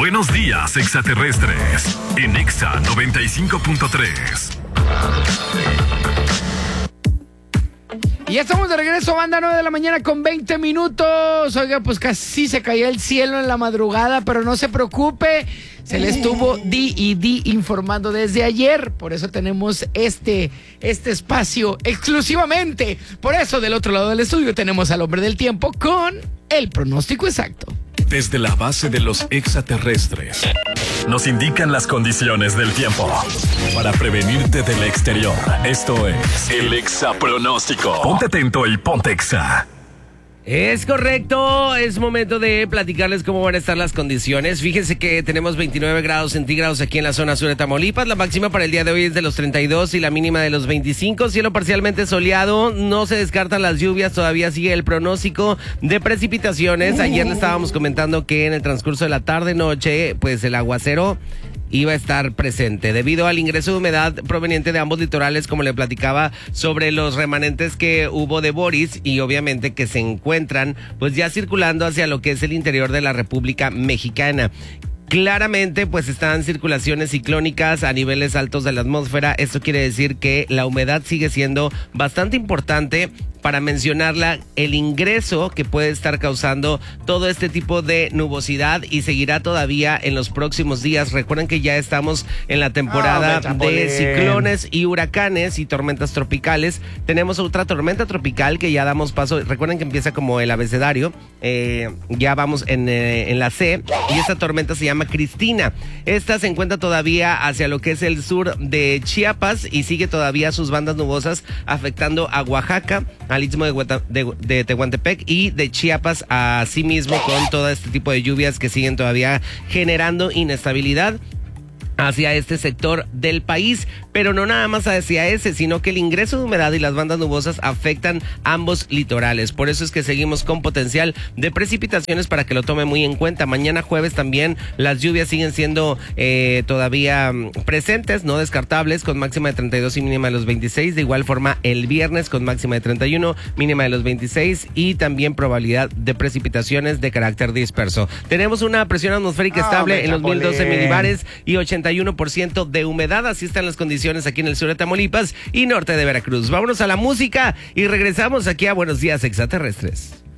Buenos días, extraterrestres. En Exa 95.3. Y ya estamos de regreso, banda, 9 de la mañana con 20 minutos. Oiga, pues casi se caía el cielo en la madrugada, pero no se preocupe. Se le estuvo D&D informando desde ayer. Por eso tenemos este espacio exclusivamente. Por eso, del otro lado del estudio, tenemos al hombre del tiempo con el pronóstico exacto. Desde la base de los extraterrestres nos indican las condiciones del tiempo para prevenirte del exterior. Esto es el Exapronóstico. Ponte atento y ponte Exa. Es correcto, es momento de platicarles cómo van a estar las condiciones. Fíjense que tenemos 29 grados centígrados aquí en la zona sur de Tamaulipas. La máxima para el día de hoy es de los 32 y la mínima de los 25. Cielo parcialmente soleado, no se descartan las lluvias, todavía sigue el pronóstico de precipitaciones. Ayer le estábamos comentando que en el transcurso de la tarde-noche, pues el aguacero iba a estar presente debido al ingreso de humedad proveniente de ambos litorales, como le platicaba, sobre los remanentes que hubo de Boris y obviamente que se encuentran pues ya circulando hacia lo que es el interior de la República Mexicana. Claramente, pues están circulaciones ciclónicas a niveles altos de la atmósfera. Esto quiere decir que la humedad sigue siendo bastante importante para mencionarla, el ingreso que puede estar causando todo este tipo de nubosidad y seguirá todavía en los próximos días. Recuerden que ya estamos en la temporada de ciclones y huracanes y tormentas tropicales. Tenemos otra tormenta tropical que ya damos paso. Recuerden que empieza como el abecedario. Ya vamos en la C y esta tormenta se llama Cristina. Esta se encuentra todavía hacia lo que es el sur de Chiapas y sigue todavía sus bandas nubosas afectando a Oaxaca, al istmo de Tehuantepec y de Chiapas, así mismo con todo este tipo de lluvias que siguen todavía generando inestabilidad hacia este sector del país, pero no nada más hacia ese, sino que el ingreso de humedad y las bandas nubosas afectan ambos litorales. Por eso es que seguimos con potencial de precipitaciones para que lo tome muy en cuenta. Mañana jueves también las lluvias siguen siendo todavía presentes, no descartables, con máxima de 32 y mínima de los 26. De igual forma el viernes con máxima de 31, mínima de los 26 y también probabilidad de precipitaciones de carácter disperso. Tenemos una presión atmosférica estable en los 1012 milibares y 81% de humedad. Así están las condiciones aquí en el sur de Tamaulipas y norte de Veracruz. Vámonos a la música y regresamos aquí a Buenos Días Extraterrestres.